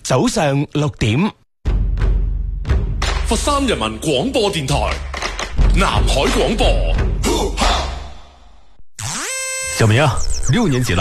早上6點， 佛山人民廣播電台南海廣播。 小明啊，6年級了。